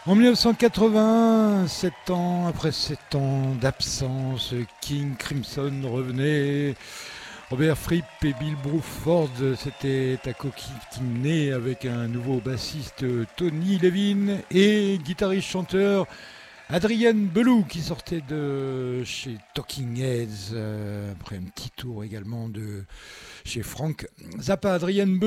En 1980, 7 ans après 7 ans d'absence, King Crimson revenait. Robert Fripp et Bill Bruford s'étaient acoquinés avec un nouveau bassiste Tony Levin et guitariste-chanteur Adrian Belew qui sortait de chez Talking Heads après un petit tour également de chez Frank Zappa. Adrian